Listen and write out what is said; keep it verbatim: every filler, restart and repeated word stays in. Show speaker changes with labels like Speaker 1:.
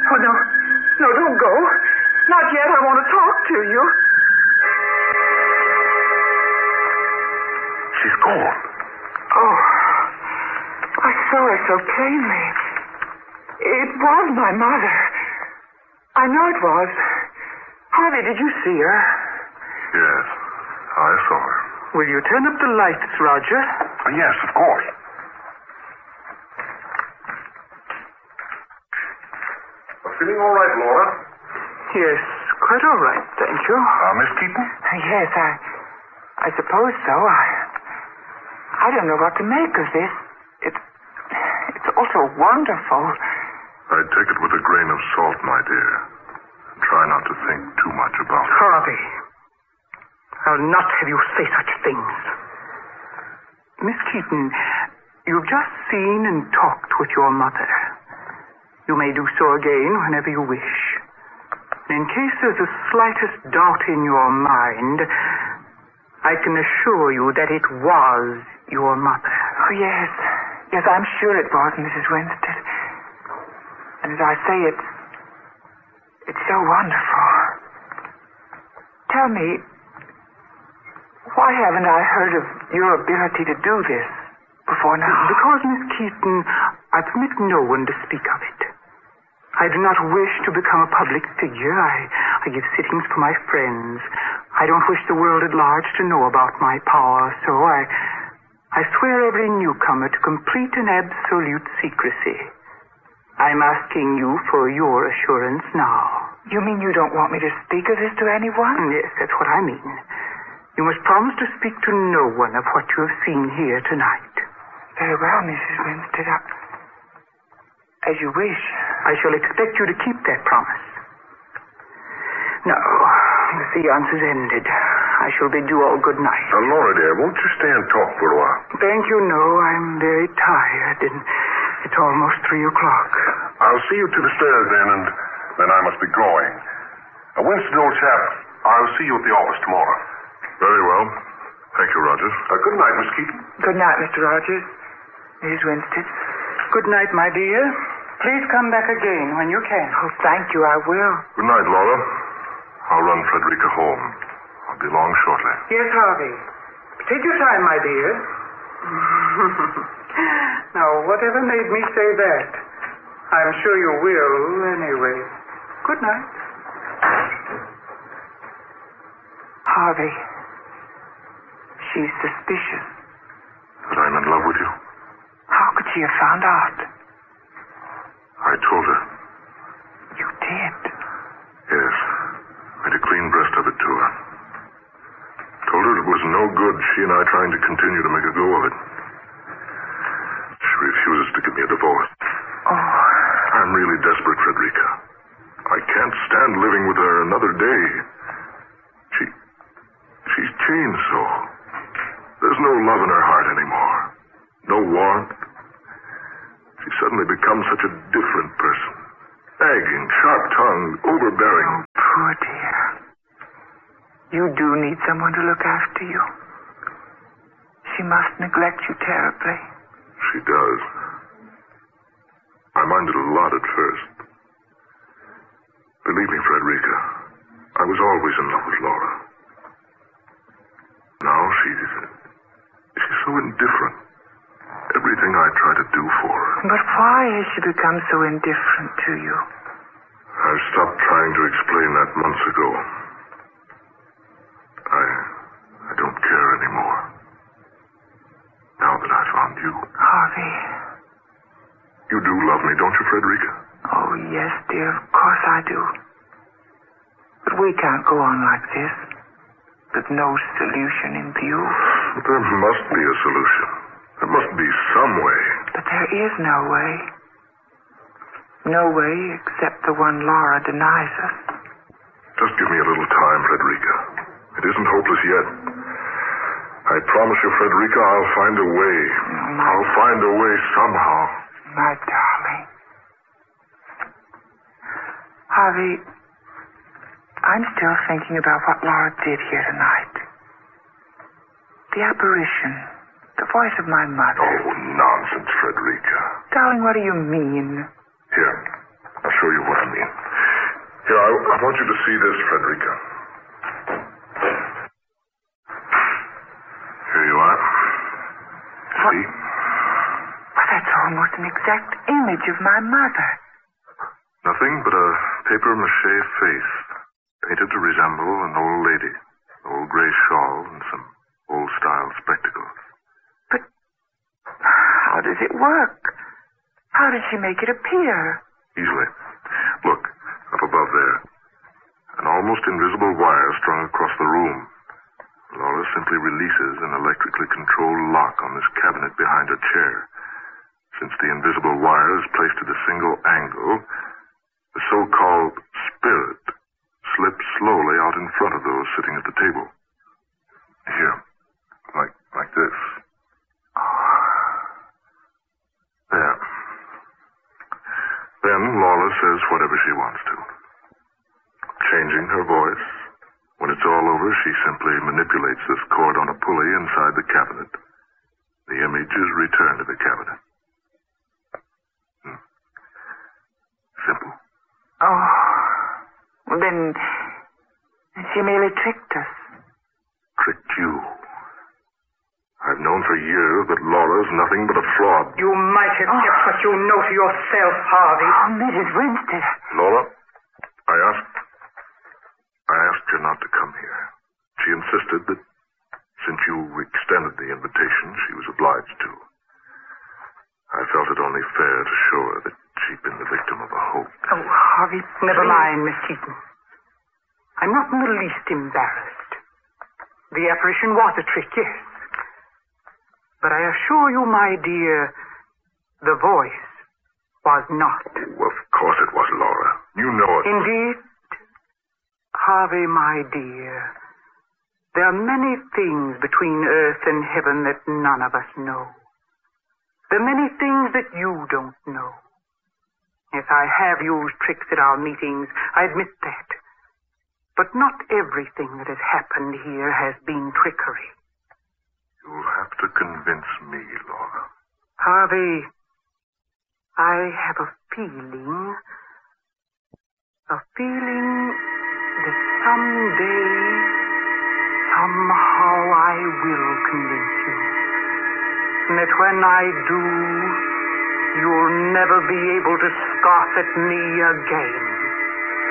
Speaker 1: Oh, no. No, don't go. Not yet. I want to talk to you.
Speaker 2: She's gone.
Speaker 1: Oh, I saw her so plainly. It was my mother. I know it was. Harvey, did you see her?
Speaker 2: Yes, I saw her.
Speaker 1: Will you turn up the lights, Roger?
Speaker 2: Uh, yes, of course. I'm feeling all right, Laura?
Speaker 1: Yes, quite all right, thank you.
Speaker 2: Uh, Miss Keaton?
Speaker 1: Yes, I... I suppose so. I... I don't know what to make of this. It... It's all so wonderful.
Speaker 2: I'd take it with a grain of salt, my dear. Try not to think too much about it.
Speaker 1: Harvey, I'll not have you say such things. Miss Keaton, you've just seen and talked with your mother. You may do so again whenever you wish. In case there's the slightest doubt in your mind, I can assure you that it was your mother. Oh, yes. Yes, I'm sure it was, Missus Winstead. And as I say, it's... It's so wonderful. Tell me, why haven't I heard of your ability to do this before now? Because, Miss Keaton, I permit no one to speak of it. I do not wish to become a public figure. I, I give sittings for my friends. I don't wish the world at large to know about my power, so I, I swear every newcomer to complete and absolute secrecy. I'm asking you for your assurance now. You mean you don't want me to speak of this to anyone? Yes, that's what I mean. You must promise to speak to no one of what you have seen here tonight. Very well, Missus Winstead. As you wish. I shall expect you to keep that promise. Now, the seance is ended. I shall bid you all good night.
Speaker 2: Now, Laura, dear, won't you stay and talk for a while?
Speaker 1: Thank you, no. I'm very tired, and it's almost three o'clock.
Speaker 2: I'll see you to the stairs then, and then I must be going. Uh, Winston, old chap, I'll see you at the office tomorrow. Very well. Thank you, Rogers. Uh, good night, Miss Keaton.
Speaker 1: Good night, Mister Rogers. Missus Winstead. Good night, my dear. Please come back again when you can. Oh, thank you, I will.
Speaker 2: Good night, Laura. I'll run Frederica home. I'll be along shortly.
Speaker 1: Yes, Harvey. Take your time, my dear. Now, whatever made me say that? I'm sure you will, anyway. Good night. Harvey, she's suspicious.
Speaker 2: That I'm in love with you?
Speaker 1: How could she have found out?
Speaker 2: I told her.
Speaker 1: You did?
Speaker 2: Yes. Made a clean breast of it to her. Told her it was no good, she and I trying to continue to make a go of it. She refuses to give me a divorce.
Speaker 1: Oh.
Speaker 2: I'm really desperate, Frederica. I can't stand living with her another day. She... She's changed so. There's no love in her heart anymore. No warmth. She suddenly becomes such a different person. Nagging, sharp-tongued, overbearing.
Speaker 1: Oh, poor dear. You do need someone to look after you. She must neglect you terribly.
Speaker 2: She does. I minded a lot at first. Believe me, Frederica, I was always in love with Laura. Now she's... she's so indifferent. Everything I try to do for her.
Speaker 1: But why has she become so indifferent to you?
Speaker 2: I stopped trying to explain that months ago. I... I don't care anymore. Now that I found you.
Speaker 1: Harvey.
Speaker 2: You do love me, don't you, Frederica?
Speaker 1: Oh, yes, dear. Of course I do. But we can't go on like this. With no solution in view.
Speaker 2: But there must be a solution. There must be some way.
Speaker 1: But there is no way. No way except the one Laura denies us.
Speaker 2: Just give me a little time, Frederica. It isn't hopeless yet. I promise you, Frederica, I'll find a way.
Speaker 1: My...
Speaker 2: I'll find a way somehow.
Speaker 1: My darling. Harvey, I'm still thinking about what Laura did here tonight. The apparition. The voice of my mother.
Speaker 2: Oh, nonsense, Frederica.
Speaker 1: Darling, what do you mean?
Speaker 2: Here. I'll show show you what I mean. Here, I, I want you to see this, Frederica. Here you are. See?
Speaker 3: Well, that's almost an exact image of my mother.
Speaker 2: Nothing but a papier-mâché face, painted to resemble an old lady, an old gray shawl, and some old-style spectacles.
Speaker 3: But how does it work? How did she make it appear?
Speaker 2: Easily. Look, up above there. An almost invisible wire strung across the room. Laura simply releases an electrically controlled lock on this cabinet behind her chair. Since the invisible wire is placed at a single angle, the so-called spirit slips slowly out in front of those sitting at the table. Here. Like, like this. There. Then Lawler says whatever she wants to. Changing her voice. When it's all over, she simply manipulates this cord on a pulley inside the cabinet. The image is returned to the cabinet. Hmm. Simple.
Speaker 3: Oh, well then, she merely tricked us.
Speaker 2: Tricked you. I've known for years that Laura's nothing but a fraud.
Speaker 1: You might have
Speaker 3: Oh.
Speaker 1: kept what you know to yourself, Harvey.
Speaker 3: Oh, Missus Winstead.
Speaker 2: Laura, I asked... I asked her not to come here. She insisted that since you extended the invitation, she was obliged to. I felt it only fair to show her that she'd been the victim of a hoax.
Speaker 3: Oh, Harvey,
Speaker 1: Never
Speaker 3: please.
Speaker 1: mind, Miss Keaton. I'm not in the least embarrassed. The apparition was a trick, yes. But I assure you, my dear, the voice was not.
Speaker 2: Oh, of course it was, Laura. You know it.
Speaker 1: Indeed, Harvey, my dear, there are many things between earth and heaven that none of us know. There are many things that you don't know. Yes, I have used tricks at our meetings, I admit that. But not everything that has happened here has been trickery.
Speaker 2: You'll have to convince me, Laura.
Speaker 1: Harvey, I have a feeling, a feeling that someday, somehow I will convince you. And that when I do, you'll never be able to scoff at me again.